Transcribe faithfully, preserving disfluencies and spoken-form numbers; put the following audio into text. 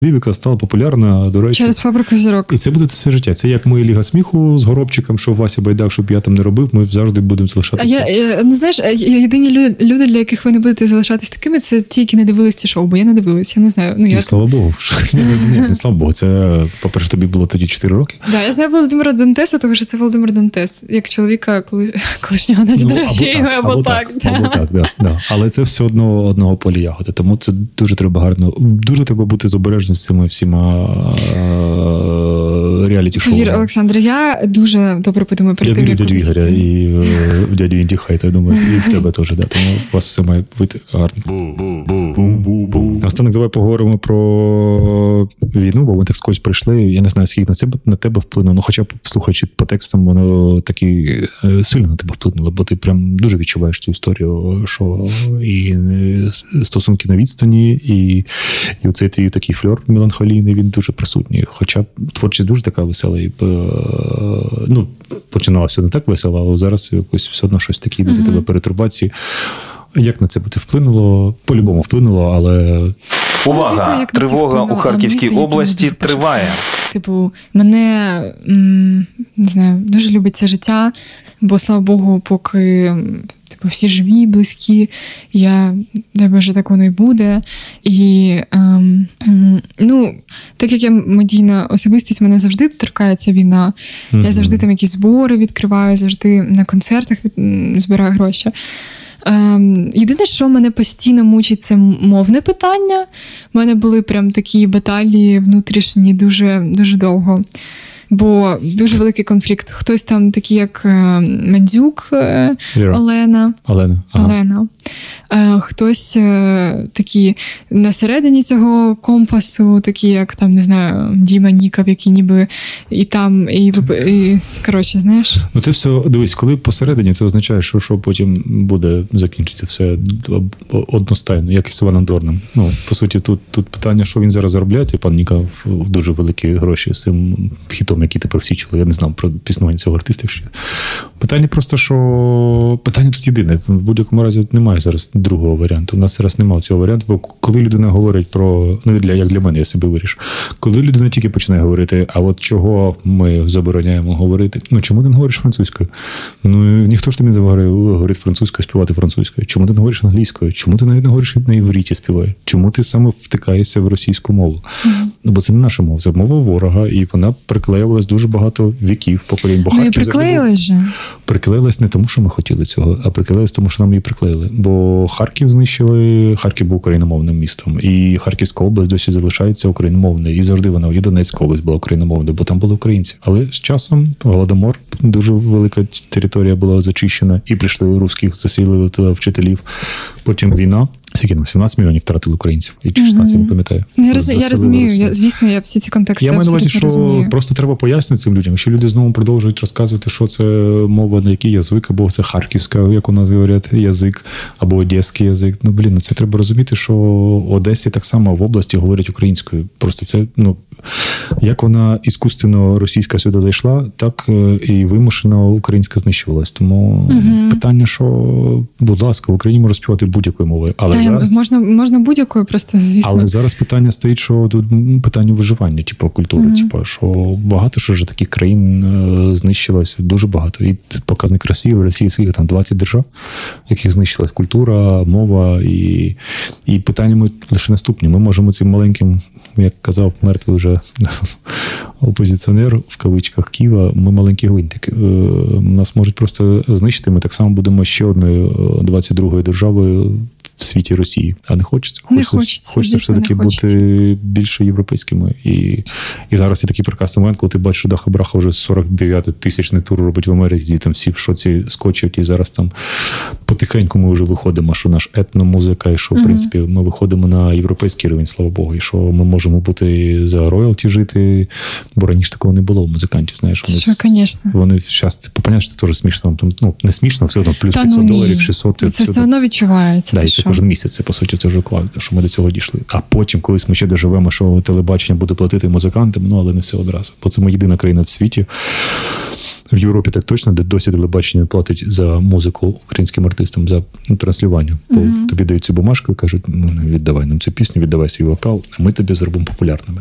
Вівіка стала популярна, до речі. Через фабрику зірок. І це буде все життя. Це як моя Ліга сміху з Горобчиком, що Вася Байдак, щоб я там не робив, ми завжди будемо залишатися. А я, я не знаєш, єдині люди, для яких ви не будете залишатись такими, це ті, які не дивились ці шоу, бо я не дивилась, я не знаю. Ну, я... І слава Богу. Ні, не слава Богу. Це, по-перше, тобі було тоді чотири роки. Так, да, я знаю Володимира Дантеса, тому що це Володимир Дантес, як чоловіка коли... колишнього Наді ну, Дорофєєва, або, або так. так, або так, да, да. Але це все одно одного поля ягоди, тому це дуже треба гарно, дуже треба бути з обережним з цими всіма реаліті-шоу. Повір, Олександр, я дуже добре подумаю перед тим, як кудись. Я дядю Ігоря і в дядю Інді Хайта, я думаю, і в тебе теж, да. Тому у вас все має вийти гарно. Наостанок давай поговоримо про війну, бо ми так скось прийшли. Я не знаю, скільки на себе на тебе вплинуло. Ну, хоча б слухаючи по текстам, воно такі сильно на тебе вплинуло, бо ти прям дуже відчуваєш цю історію, що і стосунки на відстані, і, і оцей твій такий фльор меланхолійний, він дуже присутній. Хоча творчість дуже така весела. І, ну, починалося не так весело, але зараз якось все одно щось таке йде до тебе перетурбації. Як на це буде вплинуло? По-любому вплинуло, але... Увага! Ну, звісно, тривога у Харківській області триває. Типу, мене, не знаю, дуже любить це життя, бо, слава Богу, поки... Типу, всі живі, близькі, я, дай Боже, так воно і буде. І, ем, ну, так як я медійна особистість, мене завжди торкається війна. Mm-hmm. Я завжди там якісь збори відкриваю, завжди на концертах від, збираю гроші. Ем, єдине, що мене постійно мучить, це мовне питання. У мене були прям такі баталії внутрішні дуже, дуже довго. Бо дуже великий конфлікт. Хтось там такий, як Мандзюк yeah. Олена. Олена. Ага. Олена. Хтось такі на середині цього компасу, такі, як там, не знаю, Діма Ніков, які ніби і там, і, і коротше, знаєш. Ну це все, дивись, коли посередині, це означає, що, що потім буде, закінчиться все одностайно, як і з Іваном Дорном. Ну, по суті, тут, тут питання, що він зараз заробляє, і пан Ніков дуже великі гроші з цим хітом, який тепер всі чули. Я не знав про піснування цього артиста. Якщо... Питання просто, що... Питання тут єдине. В будь-якому разі немає зараз другого варіанту. У нас зараз немає цього варіанту, бо коли людина говорить про... Ну, для, як для мене, я себе вирішу. Коли людина тільки починає говорити, а от чого ми забороняємо говорити? Ну, чому ти не говориш французькою? Ну, ніхто ж тобі не говорить французькою, співати французькою. Чому ти не говориш англійською? Чому ти навіть не говориш на івриті співає? Чому ти саме втикаєшся в російську мову? Mm-hmm. Ну, бо це не наша мова, це мова ворога, і вона приклеювалась дуже багато віків, поколінь. Бо ну, і приклеїлась же. Приклеїлась не тому, що ми хотіли цього, а приклеїлась тому, що нам її приклеїли. Бо Харків знищили, Харків був україномовним містом, і Харківська область досі залишається україномовною, і завжди вона, і Донецька область була україномовною, бо там були українці. Але з часом Голодомор, дуже велика територія була зачищена, і прийшли русських, засілили туди вчителів. Потім війна. Скільки нам? сімнадцять мільйонів втратили українців. І чи шістнадцять, mm-hmm. я не пам'ятаю. Я, роз, я розумію. Я, звісно, я всі ці контексти я абсолютно розумію. Я маю на увазі, що просто треба пояснити цим людям. Якщо люди знову продовжують розказувати, що це мова, на який язик, або це харківська, як у нас говорять, язик, або одеський язик. Ну, блін, ну це треба розуміти, що в Одесі так само в області говорять українською. Просто це, ну, як вона іскусственно російська сюди зайшла, так і вимушено українська знищувалась. Тому mm-hmm. питання, що, будь ласка, в Україні можна співати будь-якою мовою. Але Та, зараз... можна, можна будь-якою, просто, звісно. Але зараз питання стоїть, що тут питання виживання, типу, культури. Mm-hmm. Типу, що багато що вже таких країн е, знищилось, дуже багато. І показник Росії, в Росії скільки там двадцять держав, яких знищилась культура, мова. І, і питання ми лише наступні. Ми можемо цим маленьким, як казав мертвий вже опозиціонер, в кавичках, Києва, ми маленькі гвинтики. Нас можуть просто знищити. Ми так само будемо ще одною двадцять другою державою в світі Росії. А не хочеться? Не хочеться, хочеться, хочеться все-таки бути більше європейськими. І, і зараз є такий прекрасний момент, коли ти бачиш, що Даха Браха вже сорок дев'ятий тисячний тур робить в Америці, і там всі в шоці скочать, і зараз там потихеньку ми вже виходимо, що наш етномузика, і що, в принципі, ми виходимо на європейський рівень, слава Богу, і що ми можемо бути за роялті жити, бо раніше такого не було у музикантів, знаєш. Вони, що, звісно. Вони зараз, понятно, що це теж смішно, там, ну, не смішно, все одно, плюс Та, п'ятсот ну, доларів, шістсот. Це все, все одно відчувається. Да, і це кожен місяць, це, по суті, це вже класно, що ми до цього дійшли. А потім, колись ми ще доживемо, що телебачення буде платити музикантам, ну, але не все одразу. Бо це ми єдина країна в світі, В Європі так точно, де досі телебачення платить за музику українським артистам, за ну, транслювання. Бо mm-hmm. тобі дають цю бумажку і кажуть, ну, віддавай нам цю пісню, віддавай свій вокал, а ми тобі зробимо популярними.